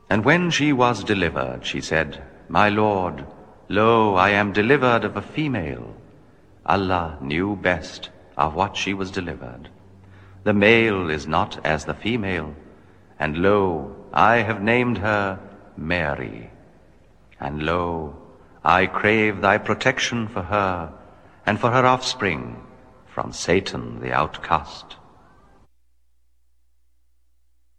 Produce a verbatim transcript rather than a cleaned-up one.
And when she was delivered, she said, My Lord, lo, I am delivered of a female. Allah knew best of what she was delivered. The male is not as the female, and lo, I have named her Mary. And lo, I crave thy protection for her and for her offspring from Satan the outcast.